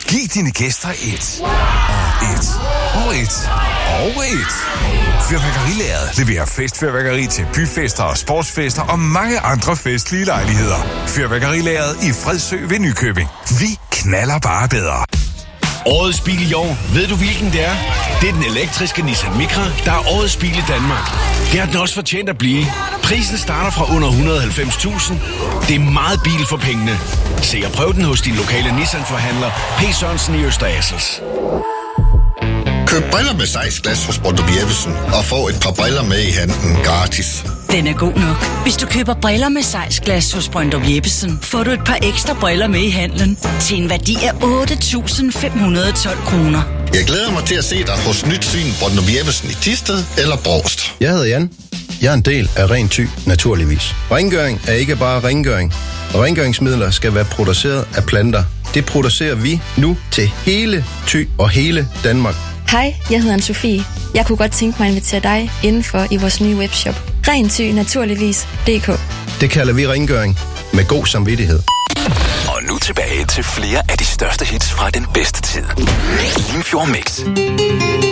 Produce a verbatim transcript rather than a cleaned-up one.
Giv dine gæster et. Og et. Og et. Og et. Fyrværkerilageret leverer festfyrværkeri til byfester og sportsfester og mange andre festlige lejligheder. Fyrværkerilageret i Fredsø ved Nykøbing. Vi knaller bare bedre. Årets bil i år. Ved du, hvilken det er? Det er den elektriske Nissan Micra, der er årets bil i Danmark. Det har den også fortjent at blive. Prisen starter fra under et hundrede og halvfems tusind. Det er meget bil for pengene. Se og prøv den hos din lokale Nissan-forhandler, P. Sørensen i Øster Assels. Køb briller med sejsglas hos Brøndum Jeppesen og få et par briller med i handen gratis. Den er god nok. Hvis du køber briller med sejsglas hos Brøndum Jeppesen, får du et par ekstra briller med i handlen til en værdi af otte tusind fem hundrede og tolv kroner. Jeg glæder mig til at se dig hos Nyt Syn Brøndum Jeppesen i Thisted eller Brovst. Jeg hedder Jan. Jeg er en del af Ren Thy, naturligvis. Rengøring er ikke bare rengøring. Rengøringsmidler skal være produceret af planter. Det producerer vi nu til hele Thy og hele Danmark. Hej, jeg hedder Anne-Sophie. Jeg kunne godt tænke mig at invitere dig indenfor i vores nye webshop. Ren Thy, naturligvis punktum d k. Det kalder vi rengøring med god samvittighed. Og nu tilbage til flere af de største hits fra den bedste tid. Limfjord Mix.